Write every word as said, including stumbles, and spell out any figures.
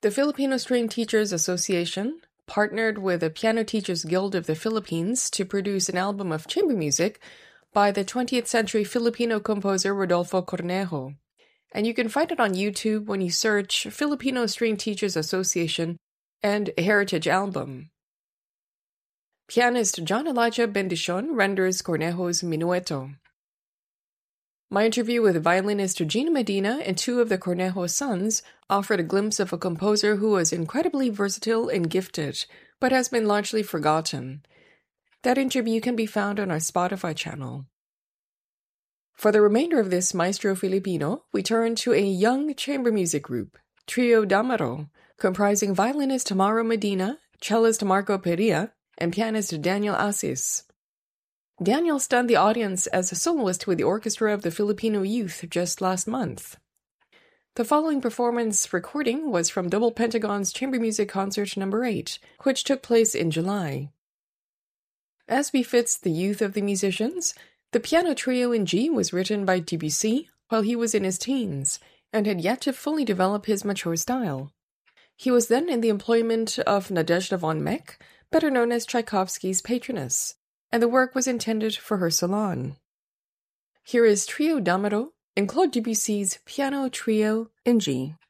The Filipino String Teachers Association partnered with the Piano Teachers Guild of the Philippines to produce an album of chamber music by the twentieth century Filipino composer Rodolfo Cornejo. And you can find it on YouTube when you search Filipino String Teachers Association and Heritage Album. Pianist John Elijah Bendicion renders Cornejo's Minueto. My interview with violinist Gina Medina and two of the Cornejo sons offered a glimpse of a composer who was incredibly versatile and gifted, but has been largely forgotten. That interview can be found on our Spotify channel. For the remainder of this Maestro Filipino, we turn to a young chamber music group, Trio Damaro, comprising violinist Tamaro Medina, cellist Marco Peria, and pianist Daniel Asis. Daniel stunned the audience as a soloist with the Orchestra of the Filipino Youth just last month. The following performance recording was from Double Pentagon's Chamber Music Concert number eight, which took place in July. As befits the youth of the musicians, the piano trio in G was written by Debussy while he was in his teens and had yet to fully develop his mature style. He was then in the employment of Nadezhda von Meck, better known as Tchaikovsky's patroness, and the work was intended for her salon. Here is Trio Damaro in Claude Debussy's Piano Trio in G.